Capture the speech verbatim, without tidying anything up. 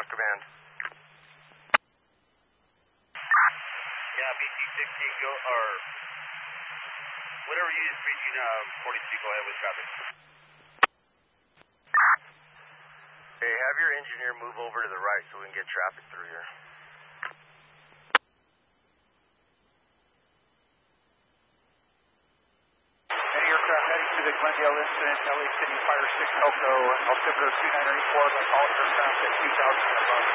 command. Yeah, B T sixteen, go, or whatever you use, reaching uh, forty-two, go ahead with traffic. Hey, have your engineer move over to the right so we can get traffic through here. Any aircraft heading to the Glendale incident, L A City Fire six Elko, altimeter two nine eight four, like all aircraft at two thousand and above.